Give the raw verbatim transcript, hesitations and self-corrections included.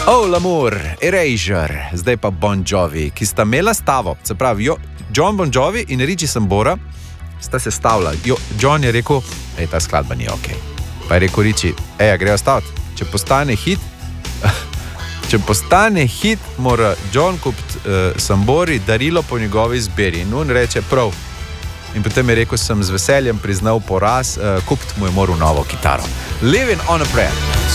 Oh, L'Amour, Erasure, zdaj pa Bon Jovi, ki sta imela stavo. Se pravi, jo, John Bon Jovi in Richie Sambora sta se stavljali. Jo, John je rekel, ej, ta skladba ni ok. Pa je rekel Richie, ej, a grejo staviti. Če postane hit, če postane hit, mora John kupiti uh, Sambori darilo po njegovi izbiri. In on reče, prav. In potem je rekel, sem z veseljem priznal poraz, uh, kupiti mu je moral novo kitaro. Living on a Prayer.